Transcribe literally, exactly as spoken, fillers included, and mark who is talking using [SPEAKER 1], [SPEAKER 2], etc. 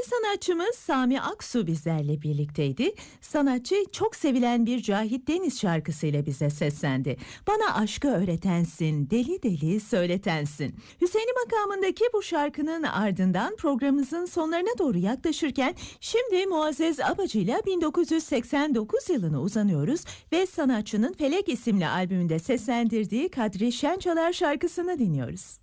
[SPEAKER 1] Değerli sanatçımız Sami Aksu bizlerle birlikteydi. Sanatçı çok sevilen bir Cahit Deniz şarkısıyla bize seslendi. Bana aşkı öğretensin, deli deli söyletensin. Hüseyin'i makamındaki bu şarkının ardından programımızın sonlarına doğru yaklaşırken şimdi Muazzez Abacı ile bin dokuz yüz seksen dokuz yılına uzanıyoruz ve sanatçının Felek isimli albümünde seslendirdiği Kadri Şençalar şarkısını dinliyoruz.